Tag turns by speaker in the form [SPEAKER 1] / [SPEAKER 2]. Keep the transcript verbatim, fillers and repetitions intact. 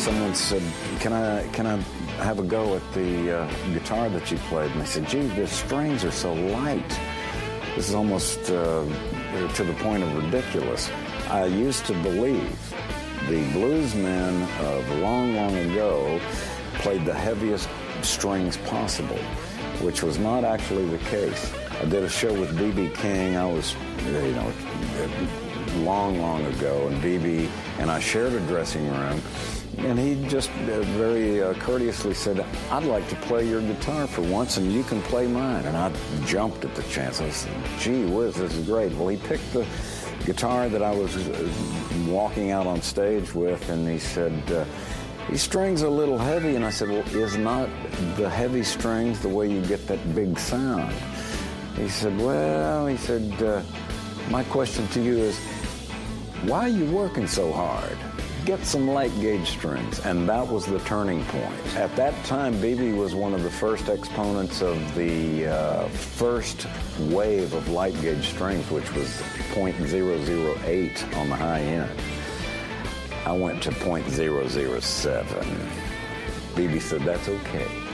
[SPEAKER 1] someone said, can I can I have a go at the uh, guitar that you played? And I said, gee, the strings are so light. This is almost uh, to the point of ridiculous. I used to believe the bluesmen of long, long ago played the heaviest strings possible, which was not actually the case. I did a show with B B King. I was, you know, long, long ago, and B B and I shared a dressing room, and he just uh, very uh, courteously said, I'd like to play your guitar for once, and you can play mine. And I jumped at the chance. I said, gee whiz, this is great. Well, he picked the guitar that I was uh, walking out on stage with, and he said, uh, these strings are a little heavy. And I said, well, is not the heavy strings the way you get that big sound? He said, well, he said, uh, my question to you is, why are you working so hard? Get some light gauge strings. And that was the turning point. At that time, B B was one of the first exponents of the uh, first wave of light gauge strings, which was point zero zero eight on the high end. I went to point zero zero seven. B B said, that's okay.